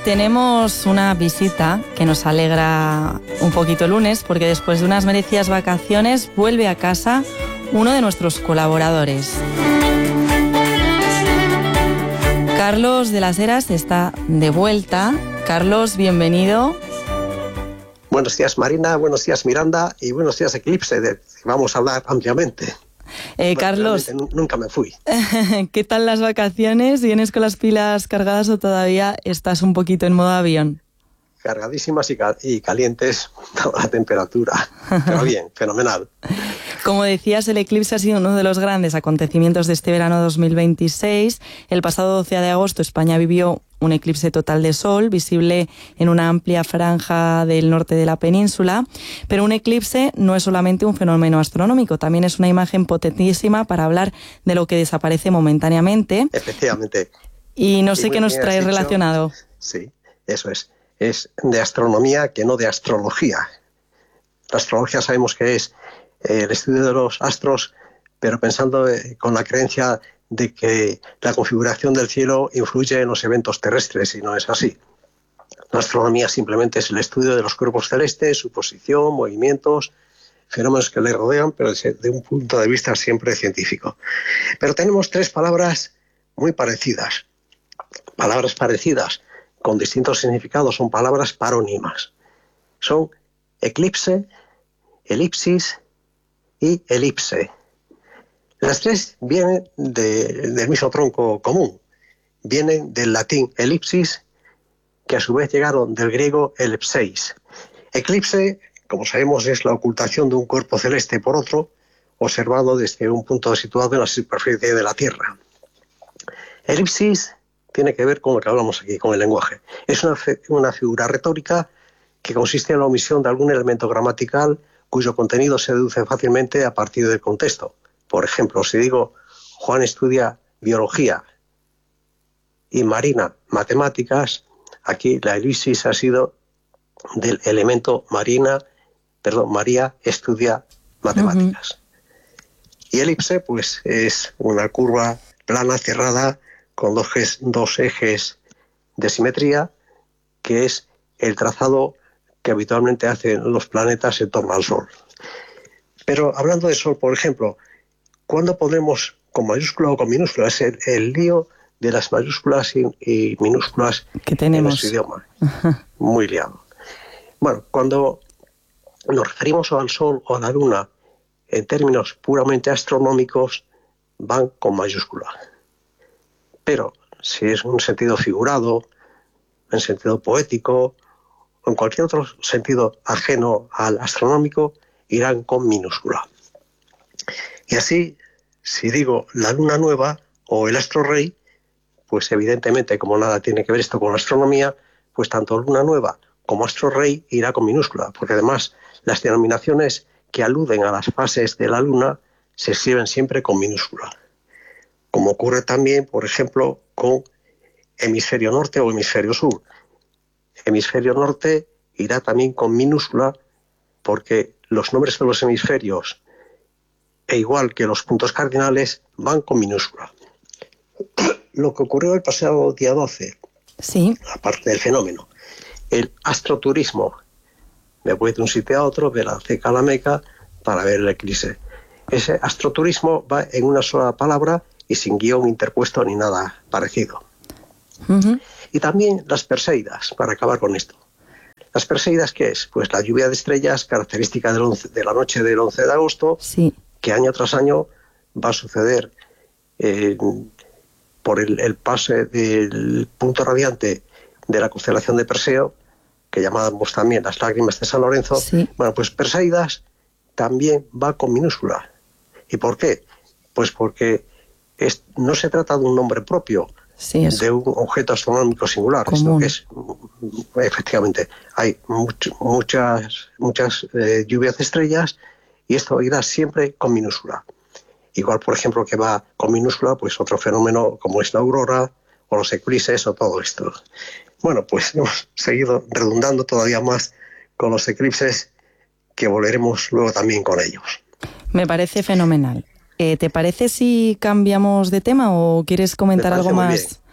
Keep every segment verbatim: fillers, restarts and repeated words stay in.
tenemos una visita que nos alegra un poquito el lunes, porque después de unas merecidas vacaciones vuelve a casa uno de nuestros colaboradores. Carlos de las Heras está de vuelta. Carlos, bienvenido. Buenos días, Marina, buenos días, Miranda, y buenos días, Eclipse, de vamos a hablar ampliamente. Eh, bueno, Carlos, nunca me fui. ¿Qué tal las vacaciones? ¿Vienes con las pilas cargadas o todavía estás un poquito en modo avión? Cargadísimas y, cal- y calientes toda la temperatura, pero bien, fenomenal. Como decías, el eclipse ha sido uno de los grandes acontecimientos de este verano dos mil veintiséis. El pasado doce de agosto España vivió un eclipse total de sol, visible en una amplia franja del norte de la península. Pero un eclipse no es solamente un fenómeno astronómico, también es una imagen potentísima para hablar de lo que desaparece momentáneamente. Efectivamente. Y no sé y qué nos trae relacionado. Sí, eso es. Es de astronomía que no de astrología. La astrología sabemos que es eh, el estudio de los astros, pero pensando eh, con la creencia de que la configuración del cielo influye en los eventos terrestres, y no es así. La astronomía simplemente es el estudio de los cuerpos celestes, su posición, movimientos, fenómenos que le rodean, pero desde un punto de vista siempre científico. Pero tenemos tres palabras muy parecidas. Palabras parecidas con distintos significados son palabras parónimas. Son eclipse, elipsis y elipse. Las tres vienen de, del mismo tronco común. Vienen del latín elipsis, que a su vez llegaron del griego elipseis. Eclipse, como sabemos, es la ocultación de un cuerpo celeste por otro, observado desde un punto situado en la superficie de la Tierra. Elipsis tiene que ver con lo que hablamos aquí, con el lenguaje. Es una, una figura retórica que consiste en la omisión de algún elemento gramatical cuyo contenido se deduce fácilmente a partir del contexto. Por ejemplo, si digo Juan estudia biología y Marina matemáticas, aquí la elipsis ha sido del elemento Marina, perdón, María estudia matemáticas. Uh-huh. Y elipse, pues, es una curva plana cerrada con dos, dos ejes de simetría, que es el trazado que habitualmente hacen los planetas en torno al Sol. Pero hablando de Sol, por ejemplo, ¿cuándo podemos, con mayúscula o con minúscula? Es el, el lío de las mayúsculas y, y minúsculas que tenemos en nuestro idioma. Muy liado. Bueno, cuando nos referimos al Sol o a la Luna en términos puramente astronómicos, van con mayúscula. Pero si es un sentido figurado, en sentido poético, o en cualquier otro sentido ajeno al astronómico, irán con minúscula. Y así, si digo la luna nueva o el astro rey, pues evidentemente, como nada tiene que ver esto con la astronomía, pues tanto luna nueva como astro rey irá con minúscula, porque además las denominaciones que aluden a las fases de la luna se escriben siempre con minúscula. Como ocurre también, por ejemplo, con hemisferio norte o hemisferio sur. Hemisferio norte irá también con minúscula porque los nombres de los hemisferios, e igual que los puntos cardinales, van con minúscula. Lo que ocurrió el pasado día doce, sí, aparte del fenómeno, el astroturismo. Me voy de un sitio a otro, de la Ceca a la Meca, para ver el eclipse. Ese astroturismo va en una sola palabra y sin guión interpuesto ni nada parecido. Uh-huh. Y también las Perseidas, para acabar con esto. ¿Las Perseidas qué es? Pues la lluvia de estrellas característica del once, de la noche del once de agosto, sí, que año tras año va a suceder eh, por el, el pase del punto radiante de la constelación de Perseo, que llamamos también las lágrimas de San Lorenzo. Sí. Bueno, pues Perseidas también va con minúscula. ¿Y por qué? Pues porque es, no se trata de un nombre propio, sí, es de un objeto astronómico singular. Común. Esto es, efectivamente, hay much, muchas, muchas eh, lluvias de estrellas y esto irá siempre con minúscula. Igual, por ejemplo, que va con minúscula, pues otro fenómeno como es la aurora o los eclipses o todo esto. Bueno, pues hemos seguido redundando todavía más con los eclipses, que volveremos luego también con ellos. Me parece fenomenal. Eh, ¿Te parece si cambiamos de tema o quieres comentar algo más? Bien.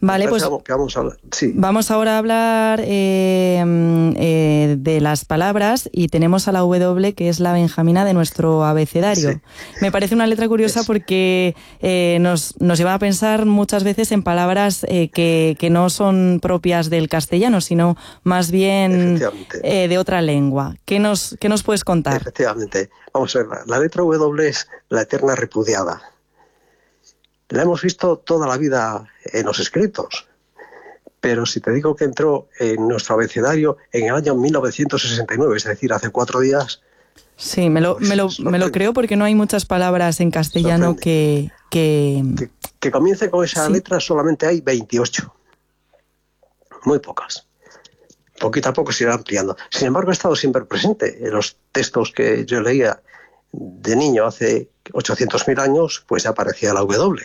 Vale, pues que vamos, a, sí. vamos ahora a hablar eh, eh, de las palabras, y tenemos a la W, que es la benjamina de nuestro abecedario. Sí. Me parece una letra curiosa es. porque eh, nos, nos lleva a pensar muchas veces en palabras eh, que, que no son propias del castellano, sino más bien eh, de otra lengua. ¿Qué nos, qué nos puedes contar? Efectivamente. Vamos a ver, la letra W es la eterna repudiada. La hemos visto toda la vida en los escritos, pero si te digo que entró en nuestro abecedario en el año mil novecientos sesenta y nueve, es decir, hace cuatro días... Sí, me lo, pues, me lo, me lo creo, porque no hay muchas palabras en castellano que que... que... que comience con esa ¿sí? letra, solamente hay veintiocho. Muy pocas. Poquito a poco se irá ampliando. Sin embargo, ha estado siempre presente en los textos que yo leía de niño hace ochocientos mil años, pues aparecía la W.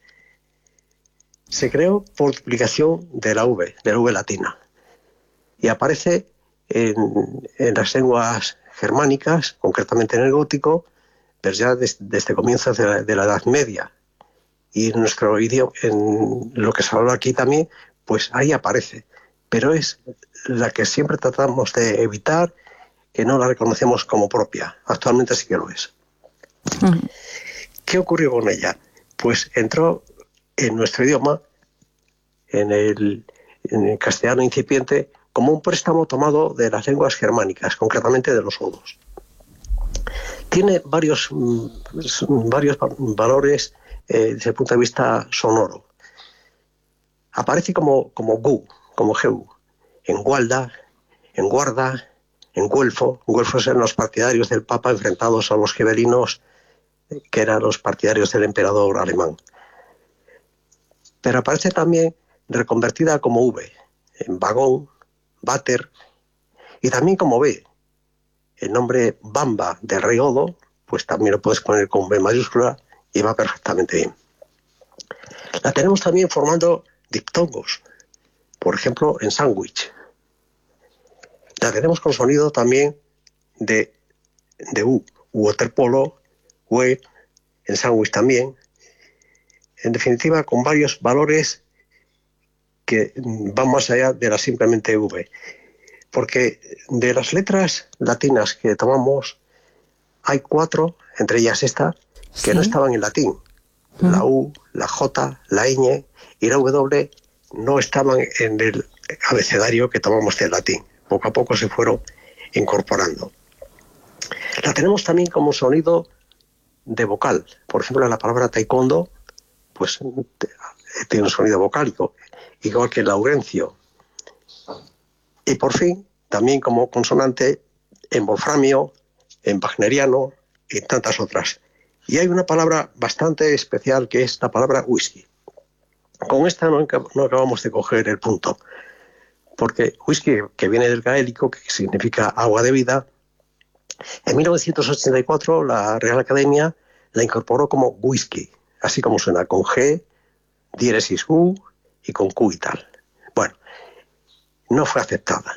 Se creó por duplicación de la V, de la V latina, y aparece en, en las lenguas germánicas, concretamente en el gótico, pero ya des, desde comienzos de la, de la Edad Media. Y en nuestro idioma, en lo que se habla aquí también, pues ahí aparece. Pero es la que siempre tratamos de evitar, que no la reconocemos como propia. Actualmente sí que lo es. Uh-huh. ¿Qué ocurrió con ella? Pues entró en nuestro idioma, en el, en el castellano incipiente, como un préstamo tomado de las lenguas germánicas, concretamente de los godos. Tiene varios, varios valores eh, desde el punto de vista sonoro. Aparece como, como gu, como geu, en gualda, en guarda, en güelfo. Güelfos eran los partidarios del Papa enfrentados a los gibelinos, que eran los partidarios del emperador alemán. Pero aparece también reconvertida como V, en vagón, váter, y también como B. El nombre Bamba del rey Odo, pues también lo puedes poner con B mayúscula y va perfectamente bien. La tenemos también formando diptongos, por ejemplo, en sándwich. La tenemos con sonido también de, de U, waterpolo, we, en sándwich también. En definitiva, con varios valores que van más allá de la simplemente V. Porque de las letras latinas que tomamos, hay cuatro, entre ellas esta, que ¿sí? no estaban en latín. Uh-huh. La U, la J, la ñ y la W no estaban en el abecedario que tomamos del latín. Poco a poco se fueron incorporando. La tenemos también como sonido de vocal. Por ejemplo, la palabra taekwondo, pues tiene un sonido vocálico, igual que el laurencio. Y por fin, también como consonante en wolframio, en wagneriano y tantas otras. Y hay una palabra bastante especial que es la palabra whisky. Con esta no, no acabamos de coger el punto, porque whisky, que viene del gaélico, que significa agua de vida, en mil novecientos ochenta y cuatro la Real Academia la incorporó como whisky, así como suena, con G, diéresis U y con Q y tal. Bueno, no fue aceptada.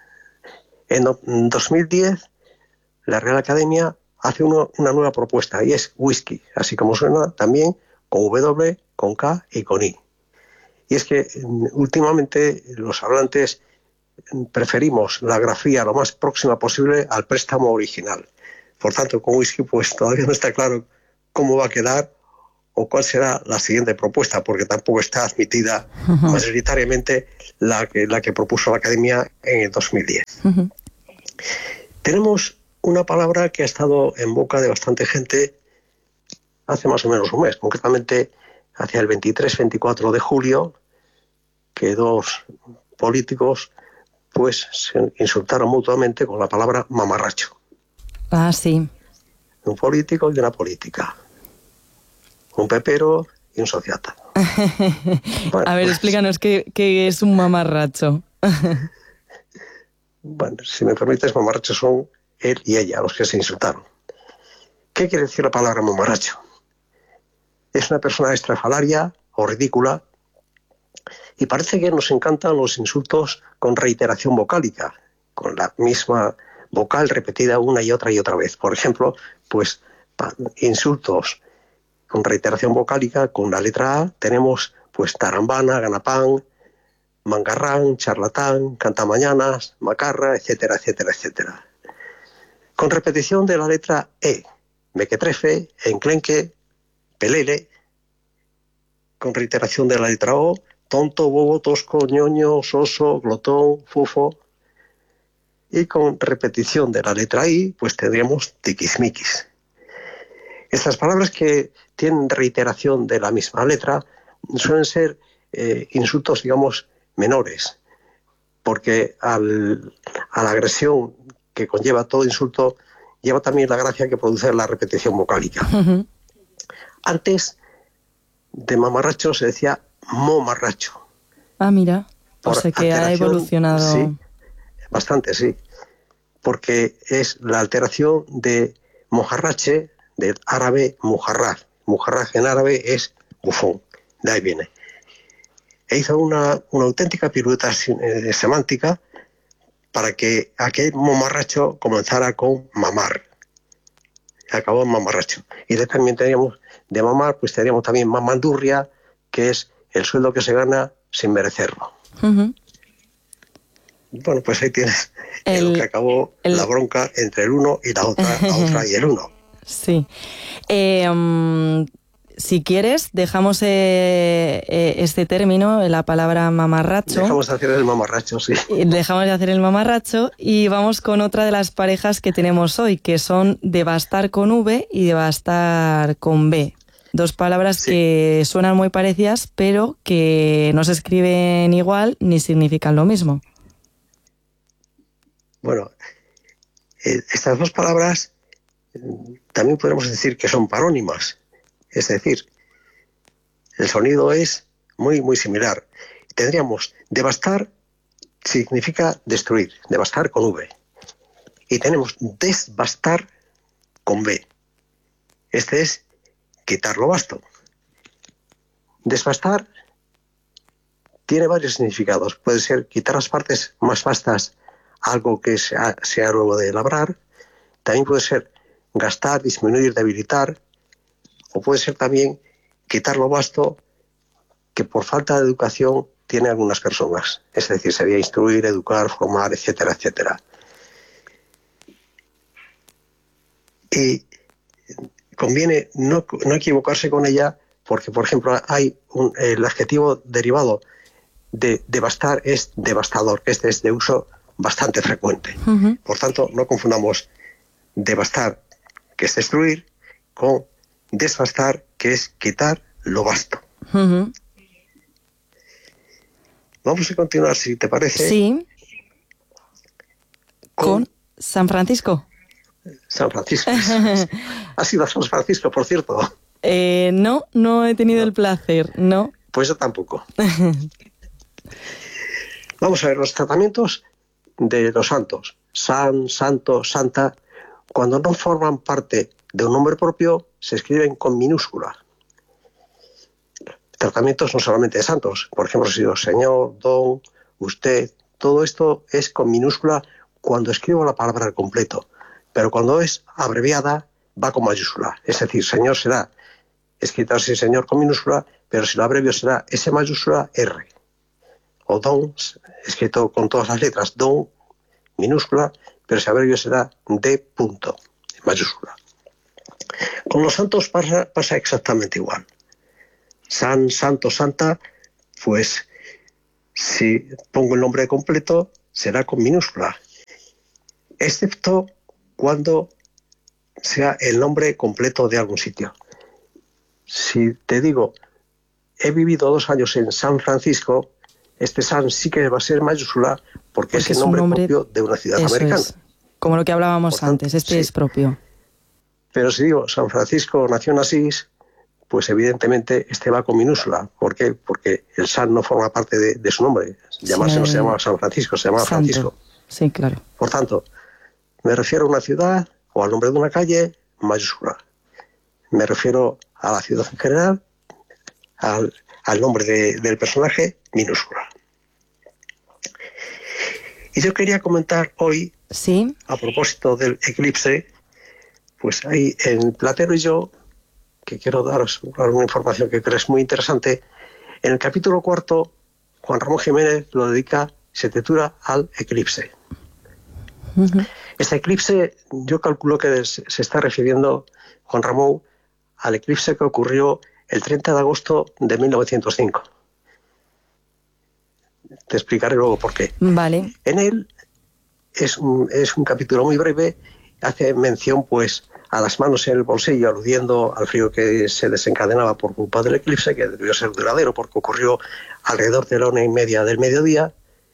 En dos mil diez, la Real Academia hace uno, una nueva propuesta, y es whisky, así como suena, también con W, con K y con I. Y es que últimamente los hablantes preferimos la grafía lo más próxima posible al préstamo original. Por tanto, con whisky pues todavía no está claro cómo va a quedar o cuál será la siguiente propuesta, porque tampoco está admitida uh-huh. mayoritariamente la que, la que propuso la Academia en el dos mil diez. Uh-huh. Tenemos una palabra que ha estado en boca de bastante gente hace más o menos un mes, concretamente hacia el veintitrés veinticuatro de julio, que dos políticos pues se insultaron mutuamente con la palabra mamarracho. Ah, sí. Un político y una política. Un pepero y un sociata. Bueno, a ver, pues, explícanos qué, qué es un mamarracho. Bueno, si me permites, mamarrachos son él y ella, los que se insultaron. ¿Qué quiere decir la palabra mamarracho? Es una persona estrafalaria o ridícula, y parece que nos encantan los insultos con reiteración vocálica, con la misma vocal repetida una y otra y otra vez. Por ejemplo, pues insultos con reiteración vocálica, con la letra A tenemos pues tarambana, ganapán, mangarrán, charlatán, cantamañanas, macarra, etcétera, etcétera, etcétera. Con repetición de la letra E, mequetrefe, enclenque, pelele, con reiteración de la letra O, tonto, bobo, tosco, ñoño, soso, glotón, fufo. Y con repetición de la letra I, pues tendríamos tiquismiquis. Estas palabras que tienen reiteración de la misma letra suelen ser eh, insultos, digamos, menores, porque al, a la agresión que conlleva todo insulto lleva también la gracia que produce la repetición vocálica. Uh-huh. Antes de mamarracho se decía momarracho. Ah, mira, o sea que ha evolucionado. Sí, bastante, sí, porque es la alteración de mojarrache, del árabe mujarraj. Mujarraj en árabe es bufón, de ahí viene. E hizo una, una auténtica pirueta eh, semántica para que aquel mamarracho comenzara con mamar. Acabó en mamarracho. Y de también teníamos, de mamar, pues teníamos también mamandurria, que es el sueldo que se gana sin merecerlo. Uh-huh. Bueno, pues ahí tienes el, lo que acabó el... la bronca entre el uno y la otra, la otra y el uno. Sí. Eh, um, si quieres, dejamos eh, eh, este término, la palabra mamarracho. Dejamos de hacer el mamarracho, sí. Dejamos de hacer el mamarracho y vamos con otra de las parejas que tenemos hoy, que son devastar con V y devastar con B. Dos palabras sí. que suenan muy parecidas, pero que no se escriben igual ni significan lo mismo. Bueno, eh, estas dos palabras eh, también podemos decir que son parónimas. Es decir, el sonido es muy, muy similar. Tendríamos devastar, significa destruir, devastar con V. Y tenemos desbastar con B. Este es quitar lo vasto. Desbastar tiene varios significados. Puede ser quitar las partes más vastas, algo que sea, sea nuevo de labrar. También puede ser gastar, disminuir, debilitar. O puede ser también quitar lo vasto que por falta de educación tienen algunas personas. Es decir, sería instruir, educar, formar, etcétera, etcétera. Y conviene no, no equivocarse con ella porque, por ejemplo, hay un, el adjetivo derivado de devastar es devastador. Este es de uso bastante frecuente. Uh-huh. Por tanto, no confundamos devastar, que es destruir, con desbastar, que es quitar lo vasto. Uh-huh. Vamos a continuar, si te parece. Sí. Con, con San Francisco. San Francisco. ¿Has ido a San Francisco, por cierto? Eh, no, no he tenido no. el placer, no. Pues yo tampoco. Vamos a ver los tratamientos de los santos. San, santo, santa, cuando no forman parte de un nombre propio, se escriben con minúscula. Tratamientos no solamente de santos, por ejemplo, si digo señor, don, usted, todo esto es con minúscula cuando escribo la palabra al completo, pero cuando es abreviada va con mayúscula. Es decir, señor será escrito así señor con minúscula, pero si lo abrevio será S mayúscula R. O don, escrito con todas las letras, don minúscula, pero si abrevio será D punto, mayúscula. Con los santos pasa, pasa exactamente igual. San, santo, santa, pues si pongo el nombre completo será con minúscula, excepto cuando sea el nombre completo de algún sitio. Si te digo, he vivido dos años en San Francisco, este San sí que va a ser mayúscula porque, porque es el es nombre, nombre propio de una ciudad americana. Es, como lo que hablábamos tanto, antes, este sí. es propio. Pero si digo San Francisco nació en Asís, pues evidentemente este va con minúscula. ¿Por qué? Porque el San no forma parte de, de su nombre. Llamarse sí, no se llama San Francisco, se llama Santo. Francisco. Sí, claro. Por tanto, me refiero a una ciudad o al nombre de una calle, mayúscula. Me refiero a la ciudad en general, al, al nombre de, del personaje, minúscula. Y yo quería comentar hoy, ¿sí? a propósito del eclipse, pues ahí en Platero y yo, que quiero daros una información que creo es muy interesante, En el capítulo cuarto, Juan Ramón Jiménez lo dedica, se titula al eclipse. Uh-huh. Este eclipse, yo calculo que se está refiriendo, Juan Ramón, al eclipse que ocurrió el treinta de agosto de mil novecientos cinco. Te explicaré luego por qué. Vale. En él es un, es un capítulo muy breve, hace mención pues a las manos en el bolsillo, aludiendo al frío que se desencadenaba por culpa del eclipse, que debió ser duradero porque ocurrió alrededor de la una y media del mediodía.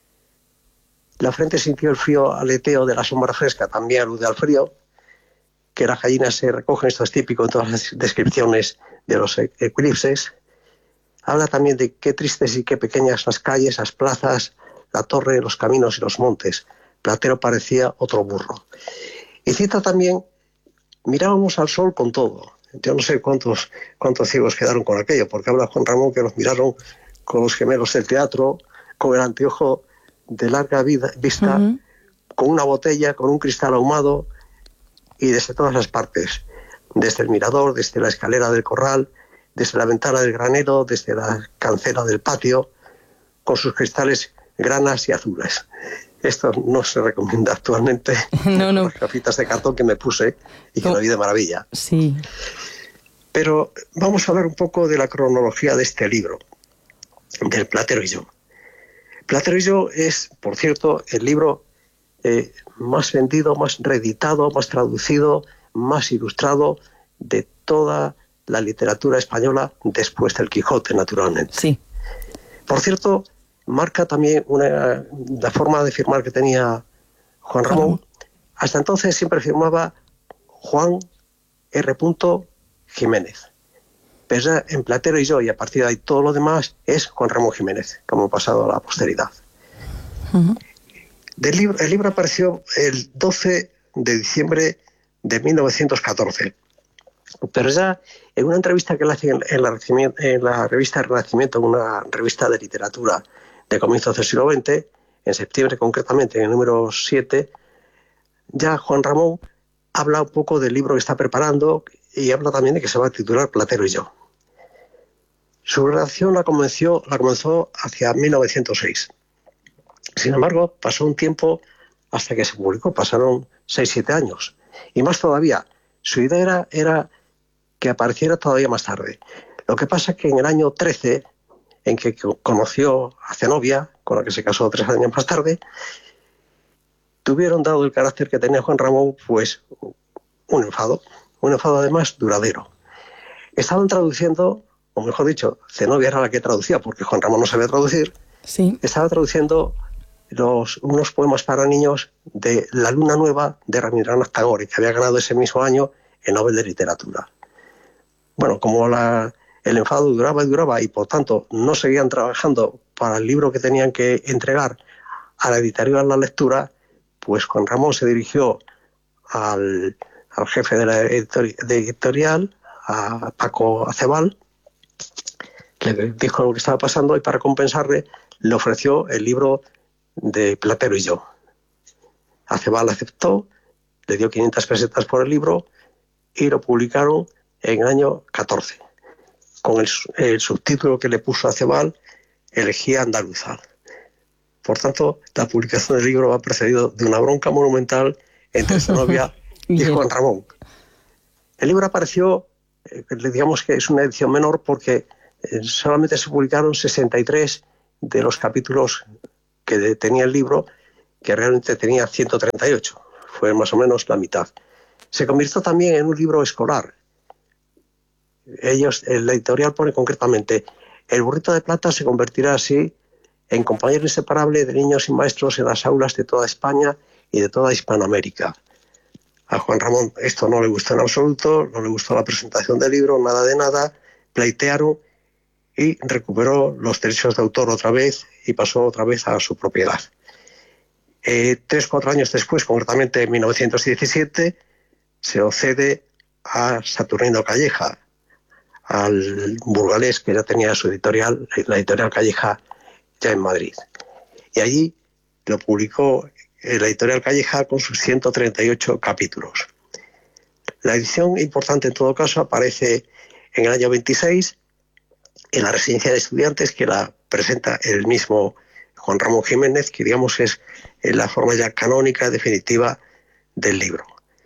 La frente sintió el frío aleteo de la sombra fresca, también alude al frío, que las gallinas se recogen, esto es típico en todas las descripciones de los eclipses. Habla también de qué tristes y qué pequeñas las calles, las plazas, la torre, los caminos y los montes. Platero parecía otro burro. Y cita también: mirábamos al sol con todo. Yo no sé cuántos, cuántos ciegos quedaron con aquello, porque habla Juan Ramón que los miraron con los gemelos del teatro, con el anteojo de larga vida, vista, uh-huh. con una botella, con un cristal ahumado, y desde todas las partes, desde el mirador, desde la escalera del corral, desde la ventana del granero, desde la cancela del patio, con sus cristales granas y azules. Esto no se recomienda actualmente. No, no. Las gafitas de cartón que me puse y que lo vi de maravilla. Sí. Pero vamos a hablar un poco de la cronología de este libro, del Platero y yo. Platero y yo es, por cierto, el libro eh, más vendido, más reeditado, más traducido, más ilustrado de toda la literatura española después del Quijote, naturalmente. Sí. Por cierto, marca también una, la forma de firmar que tenía Juan Ramón. Hasta entonces siempre firmaba Juan R. Jiménez. Pero ya en Platero y yo, y a partir de ahí todo lo demás, es Juan Ramón Jiménez, como ha pasado a la posteridad. Uh-huh. Del libro, el libro apareció el doce de diciembre de mil novecientos catorce. Pero ya en una entrevista que le hacen en la, en la revista Renacimiento, una revista de literatura de comienzos del siglo veinte, en septiembre concretamente, en el número siete, ya Juan Ramón habla un poco del libro que está preparando y habla también de que se va a titular Platero y yo. Su redacción la comenzó, la comenzó hacia mil novecientos seis. Sin embargo, pasó un tiempo hasta que se publicó, pasaron seis siete años. Y más todavía, su idea era, era que apareciera todavía más tarde. Lo que pasa es que en el año trece, en que conoció a Zenobia, con la que se casó tres años más tarde, tuvieron, dado el carácter que tenía Juan Ramón, pues un enfado, un enfado además duradero. Estaban traduciendo, o mejor dicho, Zenobia era la que traducía, porque Juan Ramón no sabía traducir, sí. Estaba traduciendo los, unos poemas para niños de La luna nueva de Rabindranath Tagore, que había ganado ese mismo año el Nobel de Literatura. Bueno, como la, el enfado duraba y duraba y por tanto no seguían trabajando para el libro que tenían que entregar a la editorial La Lectura, pues Juan Ramón se dirigió al, al jefe de la editori- de editorial, a Paco Acebal, le dijo lo que estaba pasando y para compensarle le ofreció el libro de Platero y yo. Acebal aceptó, le dio quinientas pesetas por el libro y lo publicaron en el año catorce, con el, el subtítulo que le puso Acebal, Elegía Andaluza. Por tanto, la publicación del libro va precedido de una bronca monumental entre Zenobia y Juan Ramón. El libro apareció, eh, digamos que es una edición menor porque eh, solamente se publicaron sesenta y tres de los capítulos que tenía el libro, que realmente tenía ciento treinta y ocho. Fue más o menos la mitad. Se convirtió también en un libro escolar. Ellos, la editorial pone concretamente: el burrito de plata se convertirá así en compañero inseparable de niños y maestros en las aulas de toda España y de toda Hispanoamérica. A Juan Ramón esto no le gustó en absoluto, no le gustó la presentación del libro, nada de nada, pleitearon y recuperó los derechos de autor otra vez y pasó otra vez a su propiedad. Eh, tres, cuatro años después, concretamente en mil novecientos diecisiete, se lo cede a Saturnino Calleja, al burgalés que ya tenía su editorial, la editorial Calleja, ya en Madrid. Y allí lo publicó la editorial Calleja con sus ciento treinta y ocho capítulos. La edición importante en todo caso aparece en el año veintiséis en la residencia de estudiantes, que la presenta el mismo Juan Ramón Jiménez, que digamos es la forma ya canónica definitiva del libro.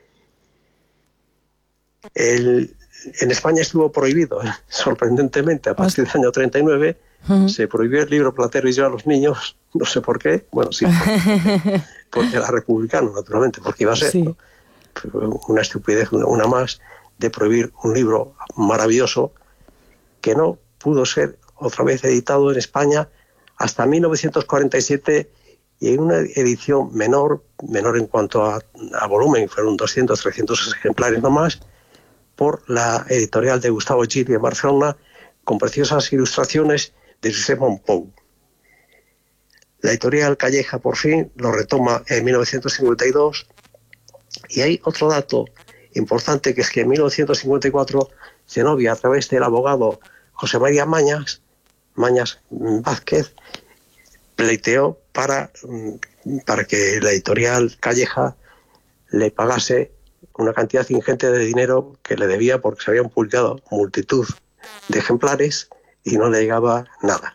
El, en España estuvo prohibido, ¿eh? sorprendentemente, a partir del año treinta y nueve uh-huh. se prohibió el libro Platero y yo a los niños, no sé por qué, bueno, sí, porque, porque era republicano, naturalmente, porque iba a ser sí. una estupidez, una, una más, de prohibir un libro maravilloso que no pudo ser otra vez editado en España hasta mil novecientos cuarenta y siete, y en una edición menor, menor en cuanto a, a volumen, fueron doscientos, trescientos ejemplares nomás, por la editorial de Gustavo Gili en Barcelona, con preciosas ilustraciones de Josep Montpou. La editorial Calleja, por fin, lo retoma en mil novecientos cincuenta y dos, y hay otro dato importante, que es que en mil novecientos cincuenta y cuatro Zenobia, a través del abogado José María Mañas, Mañas Vázquez, pleiteó para, para que la editorial Calleja le pagase una cantidad ingente de dinero que le debía, porque se habían publicado multitud de ejemplares y no le llegaba nada.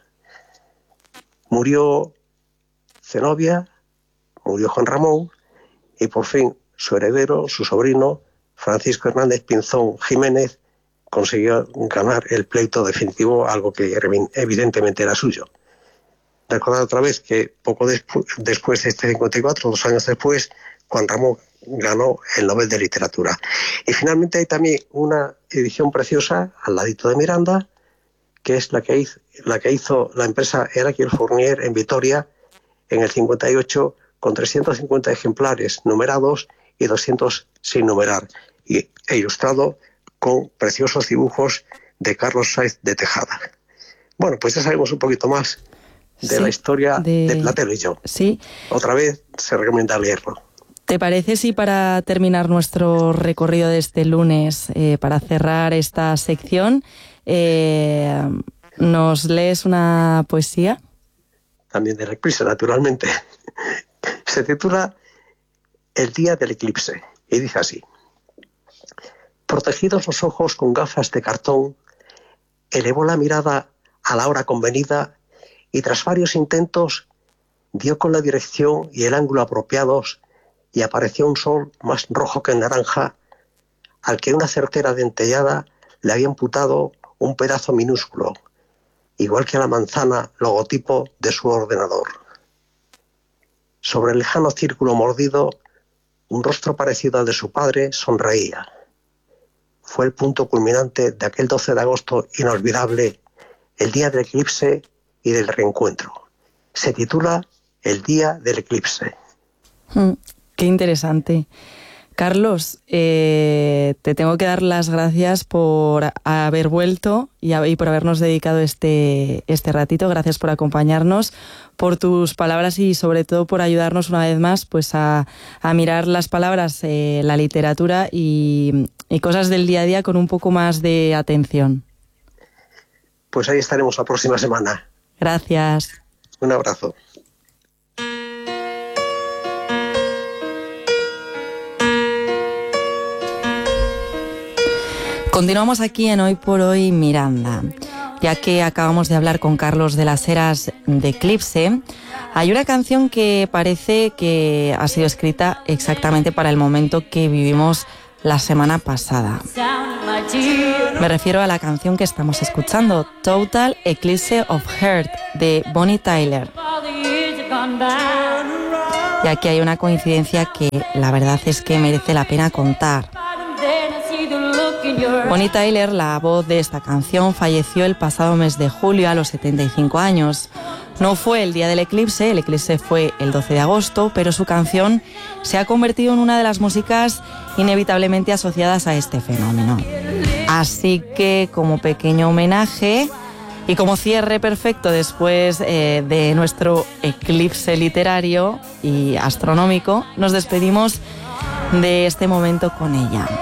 Murió Zenobia, murió Juan Ramón, y por fin su heredero, su sobrino, Francisco Hernández Pinzón Jiménez, consiguió ganar el pleito definitivo, algo que evidentemente era suyo. Recordar otra vez que poco despu- después de este cincuenta y cuatro, dos años después, Juan Ramón ganó el Nobel de Literatura. Y finalmente hay también una edición preciosa al ladito de Miranda, que es la que hizo la, que hizo la empresa Heracles Fournier en Vitoria en el cincuenta y ocho, con trescientos cincuenta ejemplares numerados y doscientos sin numerar, y, e ilustrado con preciosos dibujos de Carlos Sáez de Tejada. Bueno, pues ya sabemos un poquito más de sí, la historia de, de Platero y yo. Sí. Otra vez se recomienda leerlo. ¿Te parece si para terminar nuestro recorrido de este lunes, eh, para cerrar esta sección, eh, nos lees una poesía? También del eclipse, naturalmente. Se titula El día del eclipse y dice así: protegidos los ojos con gafas de cartón, elevó la mirada a la hora convenida y tras varios intentos dio con la dirección y el ángulo apropiados y apareció un sol más rojo que naranja, al que una certera dentellada le había imputado un pedazo minúsculo, igual que a la manzana logotipo de su ordenador. Sobre el lejano círculo mordido, un rostro parecido al de su padre sonreía. Fue el punto culminante de aquel doce de agosto inolvidable, el día del eclipse y del reencuentro. Se titula El día del eclipse. Mm, qué interesante. Carlos, eh, te tengo que dar las gracias por haber vuelto y, a, y por habernos dedicado este, este ratito. Gracias por acompañarnos, por tus palabras y sobre todo por ayudarnos una vez más pues a, a mirar las palabras, eh, la literatura y, y cosas del día a día con un poco más de atención. Pues ahí estaremos la próxima semana. Gracias. Un abrazo. Continuamos aquí en Hoy por Hoy Miranda. Ya que acabamos de hablar con Carlos de las Heras de Eclipse, hay una canción que parece que ha sido escrita exactamente para el momento que vivimos la semana pasada. Me refiero a la canción que estamos escuchando, Total Eclipse of Heart, de Bonnie Tyler. Y aquí hay una coincidencia que la verdad es que merece la pena contar. Bonnie Tyler, la voz de esta canción, falleció el pasado mes de julio a los setenta y cinco años. No fue el día del eclipse, el eclipse fue el doce de agosto, pero su canción se ha convertido en una de las músicas inevitablemente asociadas a este fenómeno. Así que, como pequeño homenaje y como cierre perfecto después eh, de nuestro eclipse literario y astronómico, nos despedimos de este momento con ella.